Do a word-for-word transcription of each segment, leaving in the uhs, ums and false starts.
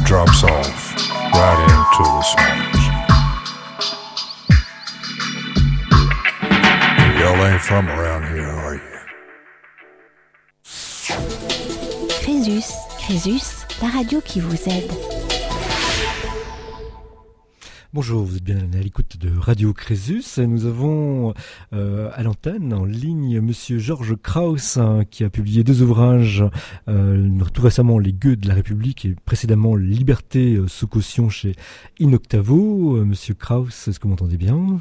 drops off right into the swamps. Y'all ain't from around here, are you? Crésus, Crésus, la radio qui vous aide. Bonjour, vous êtes bien à l'écoute de Radio Crésus. Nous avons euh, à l'antenne, en ligne, Monsieur Georges Krauss, hein, qui a publié deux ouvrages, euh, tout récemment Les Gueux de la République et précédemment Liberté euh, sous caution chez In Octavo. Euh, Monsieur Krauss, est-ce que vous m'entendez bien?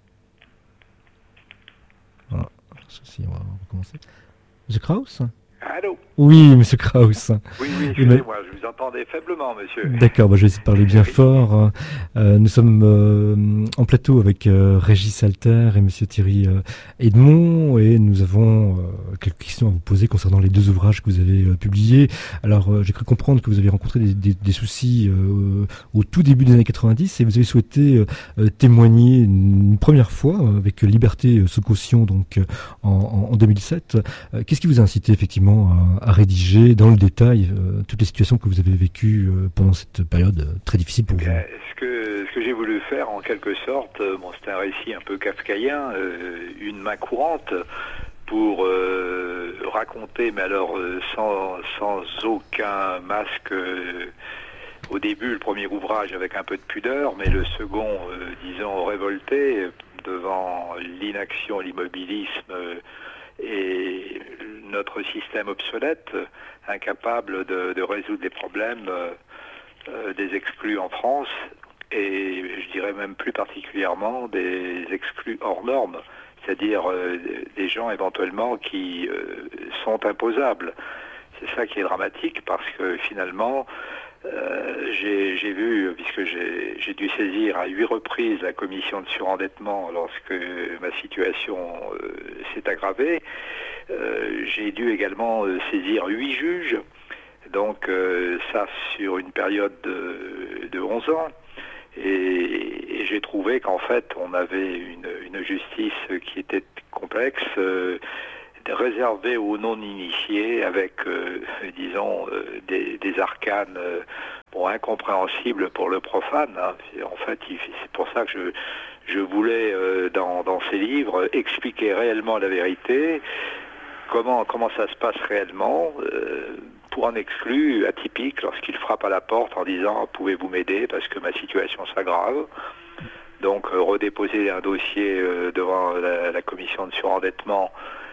Voilà, si, on va recommencer. Monsieur Krauss? Allô? Oui, Monsieur Krauss. Oui, oui, excusez-moi, je vous entendais faiblement, monsieur. D'accord, bah je vais essayer de parler bien fort. Euh, nous sommes euh, en plateau avec euh, Régis Alter et Monsieur Thierry euh, Edmond, et nous avons euh, quelques questions à vous poser concernant les deux ouvrages que vous avez euh, publiés. Alors, euh, j'ai cru comprendre que vous avez rencontré des, des, des soucis euh, au tout début des années quatre-vingt-dix, et vous avez souhaité euh, témoigner une première fois avec Liberté sous caution, donc en, en, en deux mille sept. Euh, qu'est-ce qui vous a incité effectivement à, à rédiger dans le détail euh, toutes les situations que vous avez vécues euh, pendant cette période euh, très difficile pour vous? Ce que, ce que j'ai voulu faire, en quelque sorte, euh, bon, c'est un récit un peu kafkaïen, euh, une main courante, pour euh, raconter, mais alors euh, sans, sans aucun masque, euh, au début, le premier ouvrage avec un peu de pudeur, mais le second, euh, disons, révolté devant l'inaction, l'immobilisme euh, et notre système obsolète, incapable de, de résoudre les problèmes euh, euh, des exclus en France, et je dirais même plus particulièrement des exclus hors normes, c'est-à-dire euh, des gens éventuellement qui euh, sont imposables. C'est ça qui est dramatique, parce que finalement, euh, j'ai, j'ai vu, puisque j'ai, j'ai dû saisir à huit reprises la commission de surendettement lorsque ma situation euh, s'est aggravée, euh, j'ai dû également euh, saisir huit juges, donc euh, ça sur une période de, de onze ans. Et, et j'ai trouvé qu'en fait, on avait une, une justice qui était complexe, euh, réservée aux non-initiés, avec, euh, disons, euh, des, des arcanes euh, bon, incompréhensibles pour le profane. Hein. En fait, il, c'est pour ça que je, je voulais, euh, dans, dans ces livres, expliquer réellement la vérité, comment, comment ça se passe réellement, euh, pour un exclu atypique, lorsqu'il frappe à la porte en disant « Pouvez-vous m'aider parce que ma situation s'aggrave ?» Donc euh, redéposer un dossier euh, devant la, la commission de surendettement.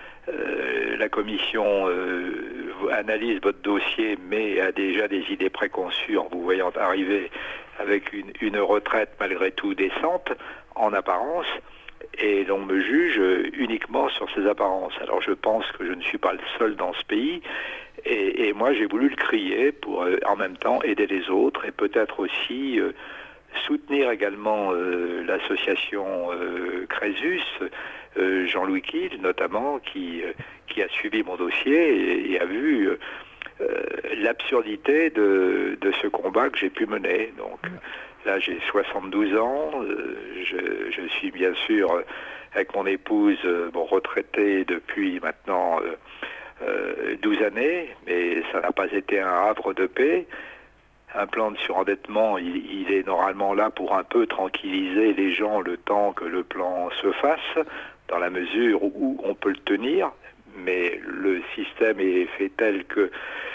Euh, la commission euh, analyse votre dossier, mais a déjà des idées préconçues en vous voyant arriver avec une, une retraite malgré tout décente, en apparence, et l'on me juge uniquement sur ces apparences. Alors je pense que je ne suis pas le seul dans ce pays, et, et moi j'ai voulu le crier pour euh, en même temps aider les autres, et peut-être aussi euh, soutenir également euh, l'association euh, Crésus, euh, Jean-Louis Kiel notamment, qui, euh, qui a suivi mon dossier et, et a vu euh, euh, l'absurdité de, de ce combat que j'ai pu mener. Donc là j'ai soixante-douze ans, euh, je, je suis bien sûr avec mon épouse euh, bon, retraité depuis maintenant euh, euh, douze années, mais ça n'a pas été un havre de paix. Un plan de surendettement, il, il est normalement là pour un peu tranquilliser les gens le temps que le plan se fasse, dans la mesure où on peut le tenir, mais le système est fait tel que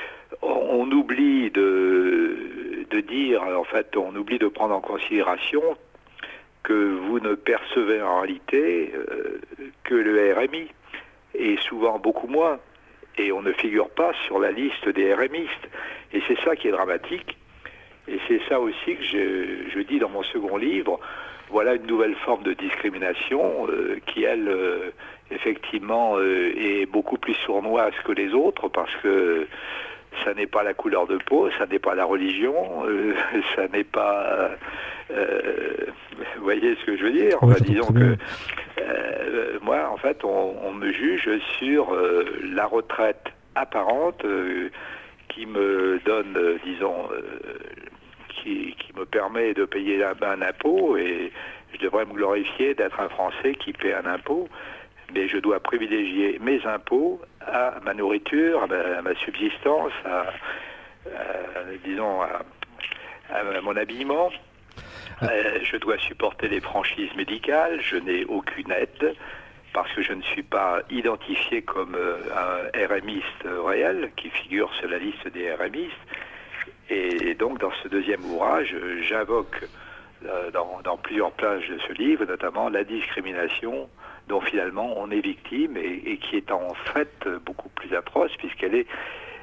on, on oublie de, de dire, en fait, on oublie de prendre en considération que vous ne percevez en réalité euh, que le R M I, et souvent beaucoup moins, et on ne figure pas sur la liste des RMistes, et c'est ça qui est dramatique. Et c'est ça aussi que je, je dis dans mon second livre. Voilà une nouvelle forme de discrimination euh, qui, elle, euh, effectivement, euh, est beaucoup plus sournoise que les autres, parce que ça n'est pas la couleur de peau, ça n'est pas la religion, euh, ça n'est pas... Euh, vous voyez ce que je veux dire? Oui, enfin, disons que euh, moi, en fait, on, on me juge sur euh, la retraite apparente euh, qui me donne, euh, disons... Euh, Qui, qui me permet de payer un, un impôt, et je devrais me glorifier d'être un Français qui paie un impôt, mais je dois privilégier mes impôts à ma nourriture, à ma, à ma subsistance, à, à, disons, à, à mon habillement. Euh, je dois supporter les franchises médicales, je n'ai aucune aide parce que je ne suis pas identifié comme euh, un RMiste réel qui figure sur la liste des RMistes. Et donc dans ce deuxième ouvrage, j'invoque euh, dans, dans plusieurs pages de ce livre, notamment la discrimination dont finalement on est victime et, et qui est en fait beaucoup plus atroce puisqu'elle est,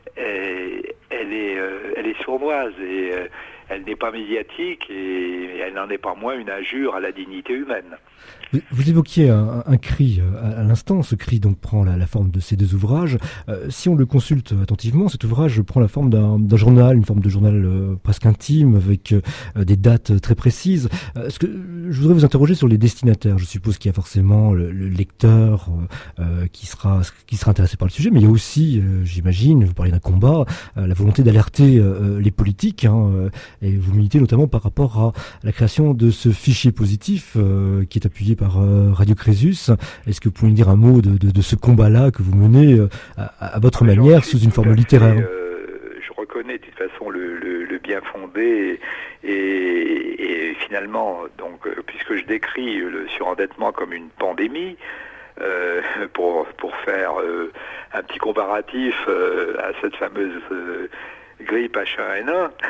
elle, elle est, euh, elle est sournoise et euh, elle n'est pas médiatique et elle n'en est pas moins une injure à la dignité humaine. Vous, vous évoquiez un, un cri à, à l'instant, ce cri donc prend la, la forme de ces deux ouvrages. Euh, si on le consulte attentivement, cet ouvrage prend la forme d'un, d'un journal, une forme de journal euh, presque intime, avec euh, des dates très précises. Euh, ce que, je voudrais vous interroger sur les destinataires. Je suppose qu'il y a forcément le, le lecteur euh, qui, sera, qui sera intéressé par le sujet, mais il y a aussi, euh, j'imagine, vous parlez d'un combat, euh, la volonté d'alerter euh, les politiques, hein, euh, et vous militez notamment par rapport à la création de ce fichier positif euh, qui est appuyé par euh, Radio Crésus. Est-ce que vous pouvez nous dire un mot de, de, de ce combat-là que vous menez euh, à, à votre manière, sous une forme littéraire? euh, Je reconnais de toute façon le, le, le bien fondé et, et, et finalement, donc, puisque je décris le surendettement comme une pandémie, euh, pour, pour faire euh, un petit comparatif euh, à cette fameuse euh, grippe H un N un,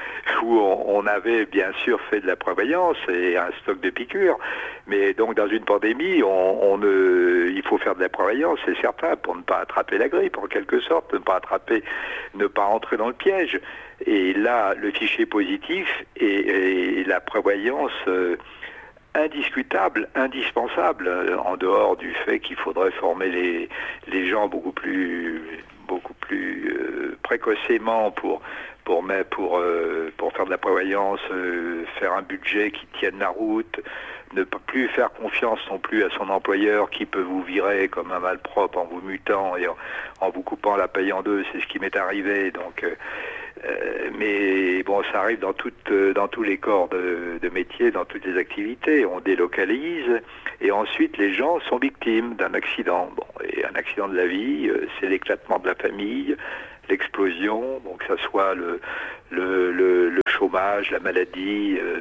où on avait bien sûr fait de la prévoyance et un stock de piqûres, mais donc dans une pandémie, on, on ne, il faut faire de la prévoyance, c'est certain, pour ne pas attraper la grippe, en quelque sorte, ne pas attraper, ne pas entrer dans le piège. Et là, le fichier positif et, et la prévoyance euh, indiscutable, indispensable, en dehors du fait qu'il faudrait former les, les gens beaucoup plus, beaucoup plus euh, précocement pour pour pour euh, pour faire de la prévoyance, euh, faire un budget qui tienne la route, ne pas plus faire confiance non plus à son employeur qui peut vous virer comme un malpropre en vous mutant et en, en vous coupant la paye en deux, c'est ce qui m'est arrivé. Donc, euh, euh, mais bon, ça arrive dans toutes dans tous les corps de, de métier, dans toutes les activités. On délocalise et ensuite les gens sont victimes d'un accident. Bon, et un accident de la vie, euh, c'est l'éclatement de la famille, l'explosion, donc que ça soit le, le, le, le chômage, la maladie, euh,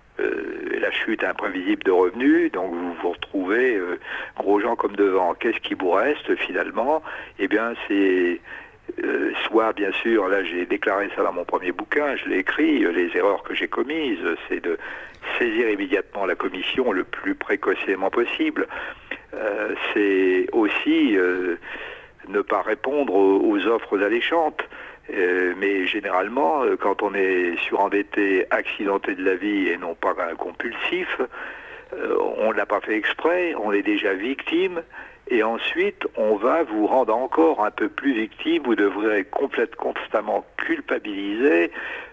euh, la chute imprévisible de revenus, donc vous vous retrouvez euh, gros gens comme devant. Qu'est-ce qui vous reste finalement? Eh bien c'est euh, soit bien sûr, là j'ai déclaré ça dans mon premier bouquin, je l'ai écrit, euh, les erreurs que j'ai commises, c'est de saisir immédiatement la commission le plus précocement possible. Euh, c'est aussi euh, ne pas répondre aux, aux offres alléchantes. Euh, mais généralement, euh, quand on est surendetté, accidenté de la vie et non pas un compulsif, euh, on ne l'a pas fait exprès, on est déjà victime, et ensuite on va vous rendre encore un peu plus victime, vous devrez complètement, constamment culpabiliser.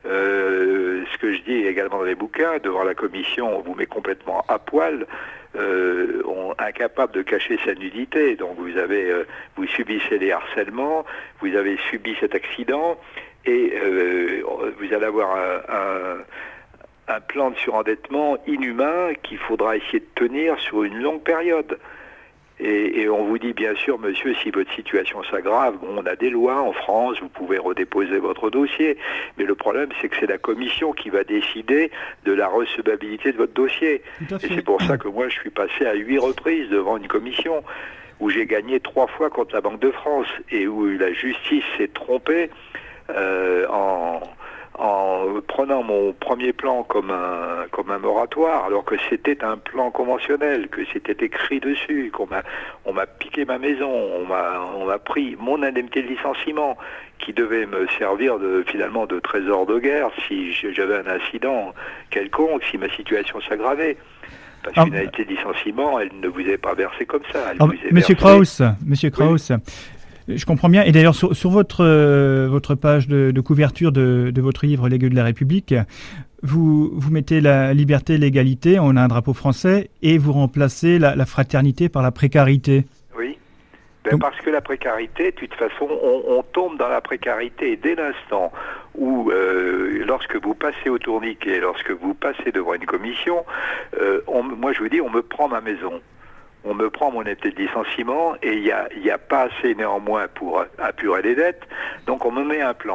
Euh, ce que je dis également dans les bouquins, devant la commission, on vous met complètement à poil. Euh, on, incapable de cacher sa nudité, donc vous avez, euh, vous subissez les harcèlements, vous avez subi cet accident et euh, vous allez avoir un, un, un plan de surendettement inhumain qu'il faudra essayer de tenir sur une longue période. Et, et on vous dit bien sûr, monsieur, si votre situation s'aggrave, bon, on a des lois en France, vous pouvez redéposer votre dossier. Mais le problème, c'est que c'est la commission qui va décider de la recevabilité de votre dossier. Et c'est pour ça que moi, je suis passé à huit reprises devant une commission où j'ai gagné trois fois contre la Banque de France et où la justice s'est trompée euh, en... en prenant mon premier plan comme un, comme un moratoire, alors que c'était un plan conventionnel, que c'était écrit dessus, qu'on m'a, on m'a piqué ma maison, on m'a, on m'a pris mon indemnité de licenciement, qui devait me servir de, finalement de trésor de guerre si j'avais un incident quelconque, si ma situation s'aggravait. Parce qu'une indemnité de licenciement, elle ne vous est pas versée comme ça. Elle ah, vous est Monsieur versée... Kraus, Monsieur Kraus, oui. Je comprends bien. Et d'ailleurs, sur, sur votre, euh, votre page de, de couverture de, de votre livre Les gueux de la République, vous, vous mettez la liberté, l'égalité, on a un drapeau français, et vous remplacez la, la fraternité par la précarité. Oui, ben Donc... parce que la précarité, de toute façon, on, on tombe dans la précarité dès l'instant où, euh, lorsque vous passez au tourniquet, lorsque vous passez devant une commission, euh, on, moi je vous dis, on me prend ma maison. On me prend mon indemnité de licenciement et il n'y a, y a pas assez néanmoins pour apurer les dettes, donc on me met un plan.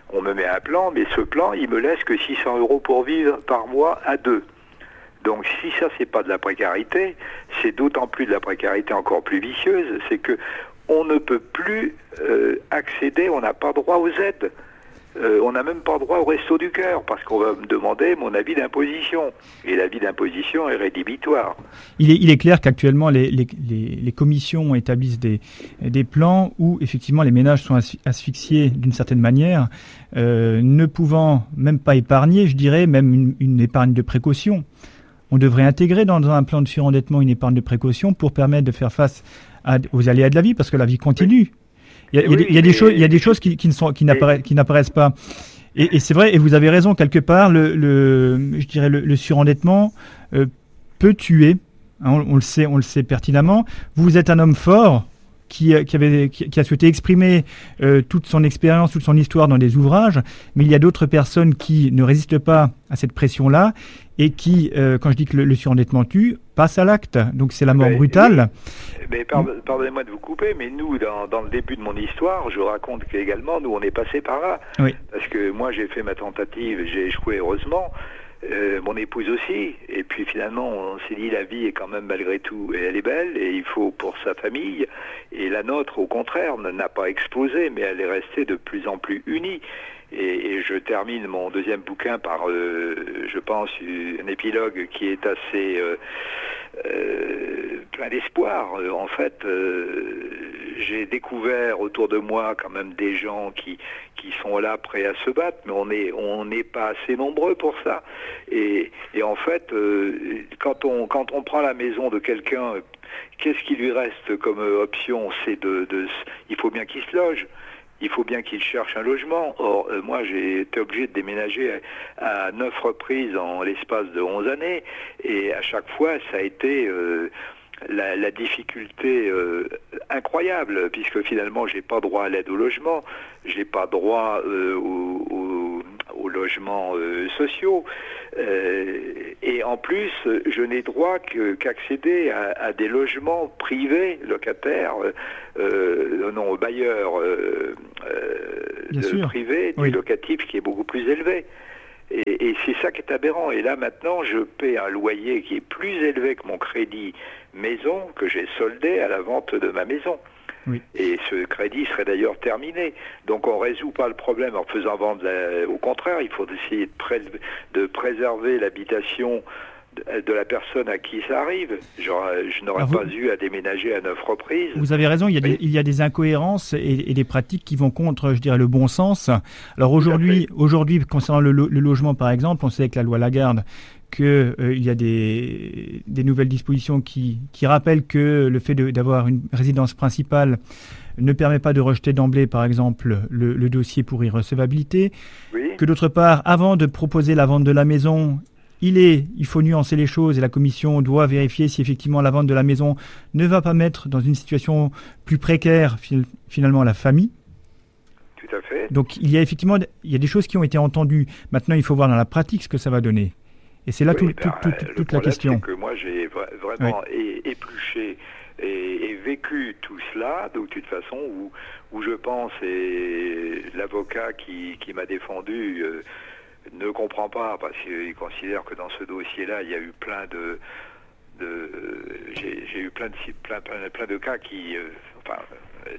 On me met un plan, mais ce plan, il me laisse que six cents euros pour vivre par mois à deux. Donc si ça, c'est pas de la précarité, c'est d'autant plus de la précarité encore plus vicieuse, c'est que on ne peut plus euh, accéder, on n'a pas droit aux aides. Euh, on n'a même pas droit au resto du cœur, parce qu'on va me demander mon avis d'imposition. Et l'avis d'imposition est rédhibitoire. Il est, il est clair qu'actuellement, les, les, les, les commissions établissent des, des plans où, effectivement, les ménages sont asphyxiés d'une certaine manière, euh, ne pouvant même pas épargner, je dirais, même une, une épargne de précaution. On devrait intégrer dans un plan de surendettement une épargne de précaution pour permettre de faire face à, aux aléas de la vie, parce que la vie continue. Il y a, il y a, oui, il y a des choses, il y a des choses qui, qui ne sont, qui n'apparaissent, qui n'apparaissent pas. Et, et c'est vrai, et vous avez raison quelque part. Le, le je dirais, le, le surendettement euh, peut tuer. Hein, on, on le sait, on le sait pertinemment. Vous êtes un homme fort qui, qui avait, qui, qui a souhaité exprimer euh, toute son expérience, toute son histoire dans des ouvrages. Mais il y a d'autres personnes qui ne résistent pas à cette pression-là et qui, euh, quand je dis que le, le surendettement tue, passent à l'acte. Donc c'est la mort mais, brutale. Mais, mais pardon, pardonnez-moi de vous couper, mais nous, dans, dans le début de mon histoire, je raconte qu'également, nous, on est passé par là. Oui. Parce que moi, j'ai fait ma tentative, j'ai échoué heureusement. Euh, mon épouse aussi, et puis finalement on s'est dit la vie est quand même malgré tout, et elle est belle, et il faut pour sa famille, et la nôtre au contraire n'a pas explosé, mais elle est restée de plus en plus unie. Et, et je termine mon deuxième bouquin par, euh, je pense, un épilogue qui est assez euh, euh, plein d'espoir. En fait, euh, j'ai découvert autour de moi quand même des gens qui qui sont là prêts à se battre, mais on est on n'est pas assez nombreux pour ça. Et, et en fait, euh, quand on quand on prend la maison de quelqu'un, qu'est-ce qui lui reste comme option? C'est de, de il faut bien qu'il se loge. Il faut bien qu'il cherche un logement. Or, euh, moi, j'ai été obligé de déménager à, à neuf reprises en l'espace de onze années. Et à chaque fois, ça a été euh, la, la difficulté euh, incroyable, puisque finalement, j'ai pas droit à l'aide au logement, j'ai pas droit euh, au, au, aux logements euh, sociaux. Euh, et en plus, je n'ai droit que, qu'accéder à, à des logements privés, locataires, euh, non, bailleurs euh, euh, privés, oui. Du locatif qui est beaucoup plus élevé. Et, et c'est ça qui est aberrant. Et là, maintenant, je paie un loyer qui est plus élevé que mon crédit maison que j'ai soldé à la vente de ma maison. Oui. Et ce crédit serait d'ailleurs terminé. Donc on ne résout pas le problème en faisant vendre. La... Au contraire, il faut essayer de, pré... de préserver l'habitation de... de la personne à qui ça arrive. Genre, je n'aurais vous... pas eu à déménager à neuf reprises. Vous avez raison, il y a, Mais... des, il y a des incohérences et, et des pratiques qui vont contre, je dirais, le bon sens. Alors aujourd'hui, aujourd'hui concernant le, lo... le logement par exemple, on sait avec la loi Lagarde qu'il euh, y a des, des nouvelles dispositions qui, qui rappellent que le fait de, d'avoir une résidence principale ne permet pas de rejeter d'emblée, par exemple, le, le dossier pour irrecevabilité. Oui. Que d'autre part, avant de proposer la vente de la maison, il, est, il faut nuancer les choses et la commission doit vérifier si effectivement la vente de la maison ne va pas mettre dans une situation plus précaire finalement la famille. Tout à fait. Donc il y a effectivement il y a des choses qui ont été entendues. Maintenant, il faut voir dans la pratique ce que ça va donner. Et c'est là oui, tout, ben, tout, tout, toute la question. C'est que moi, j'ai vraiment oui. épluché et, et vécu tout cela, de toute façon, où, où je pense, et l'avocat qui, qui m'a défendu euh, ne comprend pas, parce qu'il considère que dans ce dossier-là, il y a eu plein de... de j'ai, j'ai eu plein de, plein, plein, plein de cas qui... Euh, enfin, euh,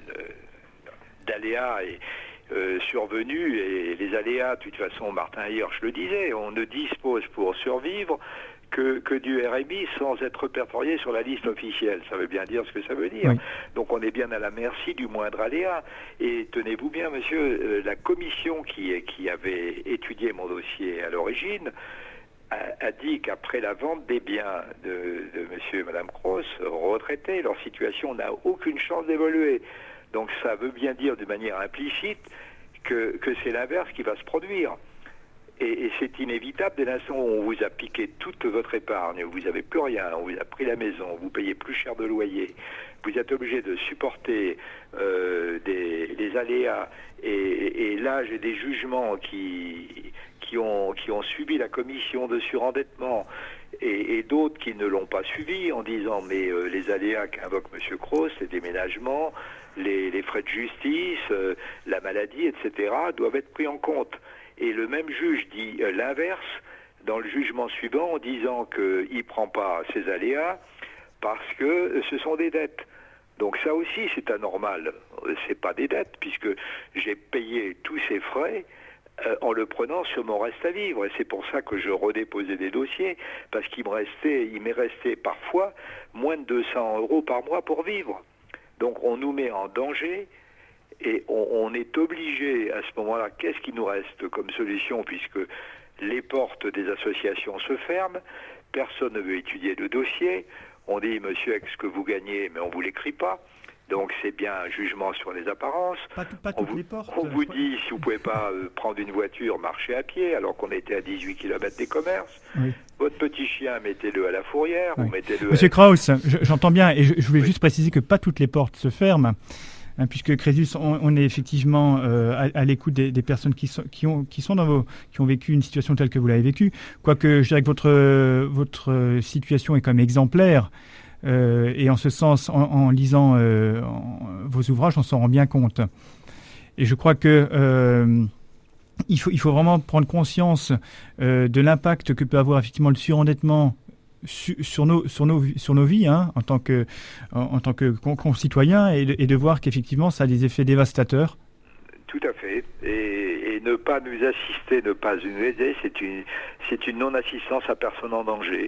d'aléas et... Euh, survenus, et les aléas, de toute façon, Martin Hirsch le disait, on ne dispose pour survivre que, que du R M I sans être répertorié sur la liste officielle. Ça veut bien dire ce que ça veut dire. Oui. Donc on est bien à la merci du moindre aléa. Et tenez-vous bien, monsieur, euh, la commission qui, qui avait étudié mon dossier à l'origine a, a dit qu'après la vente des biens de, de monsieur et madame Cross, retraités, leur situation n'a aucune chance d'évoluer. Donc ça veut bien dire de manière implicite que, que c'est l'inverse qui va se produire. Et, et c'est inévitable dès l'instant où on vous a piqué toute votre épargne, vous n'avez plus rien, on vous a pris la maison, vous payez plus cher de loyer, vous êtes obligé de supporter euh, des, des aléas. Et, et là, j'ai des jugements qui, qui, ont, qui ont subi la commission de surendettement et, et d'autres qui ne l'ont pas suivi en disant mais euh, les aléas qu'invoque M. Cross, les déménagements, les, les frais de justice, euh, la maladie, et cetera, doivent être pris en compte. Et le même juge dit euh, l'inverse dans le jugement suivant en disant qu'il ne prend pas ces aléas parce que ce sont des dettes. Donc ça aussi c'est anormal, c'est pas des dettes puisque j'ai payé tous ces frais euh, en le prenant sur mon reste à vivre et c'est pour ça que je redéposais des dossiers parce qu'il me restait, il m'est resté parfois moins de deux cents euros par mois pour vivre. Donc on nous met en danger et on, on est obligé à ce moment-là, qu'est-ce qui nous reste comme solution puisque les portes des associations se ferment, personne ne veut étudier le dossier. On dit, monsieur, avec ce que vous gagnez, mais on ne vous l'écrit pas. Donc c'est bien un jugement sur les apparences. Pas, pas on toutes vous, les portes. on vous dit, si vous ne pouvez pas euh, prendre une voiture, marcher à pied, alors qu'on était à dix-huit kilomètres des commerces. Oui. Votre petit chien, mettez-le à la fourrière, Oui. ou mettez-le... Monsieur à... Krauss, je- j'entends bien, et je, je voulais Oui. juste préciser que pas toutes les portes se ferment. Hein, puisque Crésus, on, on est effectivement euh, à, à l'écoute des, des personnes qui sont, qui, ont, qui sont dans vos, qui ont vécu une situation telle que vous l'avez vécue. Quoique je dirais que votre, euh, votre situation est quand même exemplaire. Euh, et en ce sens, en, en lisant euh, en, vos ouvrages, on s'en rend bien compte. Et je crois que euh, il faut, il faut vraiment prendre conscience euh, de l'impact que peut avoir effectivement le surendettement Su, sur, nos, sur, nos, sur nos vies hein, en tant que, en, en tant que con, concitoyens et de, et de voir qu'effectivement ça a des effets dévastateurs. Tout à fait. Et, et ne pas nous assister, ne pas nous aider, c'est une, c'est une non-assistance à personne en danger.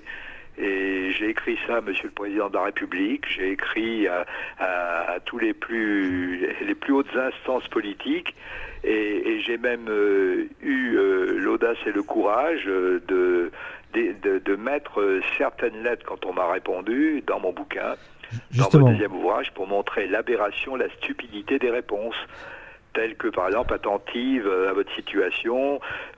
Et j'ai écrit ça à Monsieur le Président de la République, j'ai écrit à, à, à tous les plus, les plus hautes instances politiques et, et j'ai même euh, eu euh, l'audace et le courage euh, de, de, de, de mettre euh, certaines lettres quand on m'a répondu dans mon bouquin, Justement. dans mon deuxième ouvrage, pour montrer l'aberration, la stupidité des réponses. Telles que par exemple attentive à votre situation,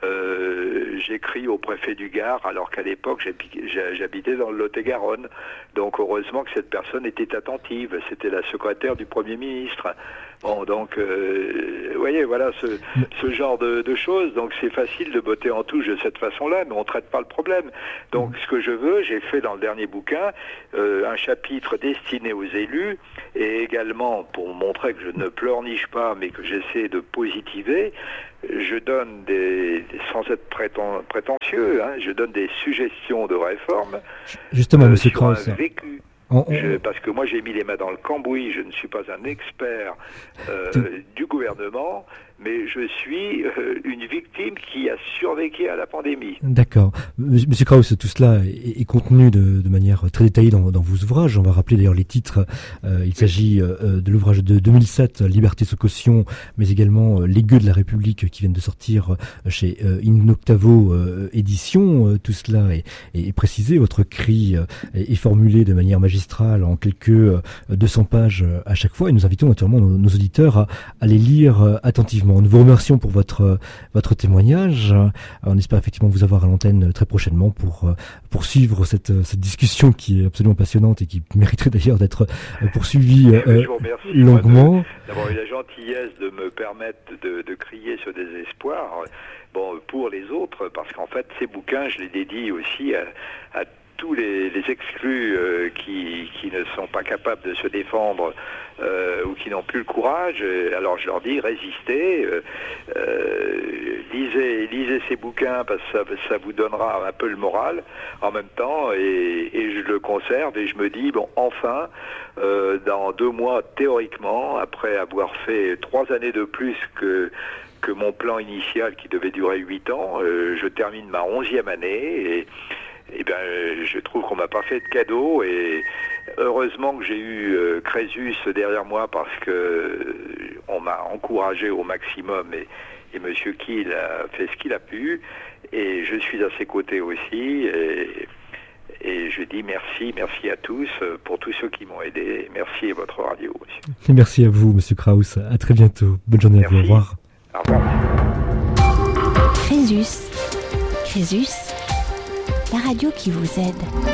euh, j'écris au préfet du Gard alors qu'à l'époque j'habitais dans le Lot-et-Garonne. Donc heureusement que cette personne était attentive, c'était la secrétaire du Premier ministre. Bon donc, euh, vous voyez, voilà ce, ce genre de, de choses. Donc c'est facile de botter en touche de cette façon-là, mais on ne traite pas le problème. Donc ce que je veux, j'ai fait dans le dernier bouquin euh, un chapitre destiné aux élus et également pour montrer que je ne pleurniche pas, mais que j'essaie de positiver, je donne des, sans être préten, prétentieux, hein, je donne des suggestions de réforme. Justement, euh, Monsieur sur un Krauss. vécu. On- on- Je, parce que moi j'ai mis les mains dans le cambouis, je ne suis pas un expert euh, Tout- du gouvernement, mais je suis euh, une victime qui a survécu à la pandémie. D'accord. Monsieur Monsieur Krauss, tout cela est, est contenu de, de manière très détaillée dans, dans vos ouvrages. On va rappeler d'ailleurs les titres. Euh, il s'agit euh, de l'ouvrage de deux mille sept, Liberté sous caution, mais également euh, Les gueux de la République qui viennent de sortir euh, chez euh, In Octavo euh, Édition. Euh, tout cela est, est précisé. Votre cri euh, est, est formulé de manière magistrale en quelques euh, deux cents pages euh, à chaque fois. Et nous invitons naturellement nos, nos auditeurs à, à les lire euh, attentivement. Nous vous remercions pour votre, votre témoignage. Euh, On espère effectivement vous avoir à l'antenne très prochainement pour euh, poursuivre cette, cette discussion qui est absolument passionnante et qui mériterait d'ailleurs d'être euh, poursuivie euh, Je vous remercie moi, longuement. de- d'avoir eu la gentillesse de me permettre de, de crier ce désespoir bon, pour les autres, parce qu'en fait ces bouquins je les dédie aussi à, à tous les, les exclus euh, qui, qui ne sont pas capables de se défendre euh, ou qui n'ont plus le courage. Alors je leur dis résistez, euh, euh, lisez, lisez ces bouquins parce que ça, ça vous donnera un peu le moral en même temps et, et je le conserve et je me dis bon enfin euh, dans deux mois théoriquement après avoir fait trois années de plus que que mon plan initial qui devait durer huit ans, euh, je termine ma onzième année et Eh bien, je trouve qu'on m'a pas fait de cadeau et heureusement que j'ai eu euh, Crésus derrière moi parce que euh, on m'a encouragé au maximum et, et Monsieur Kiel a fait ce qu'il a pu et je suis à ses côtés aussi et, et je dis merci, merci à tous pour tous ceux qui m'ont aidé. Merci à votre radio, monsieur. Et merci à vous, Monsieur Krauss. À très bientôt. Bonne journée Merci. à vous. Au revoir. Au revoir. Crésus, Crésus, la radio qui vous aide.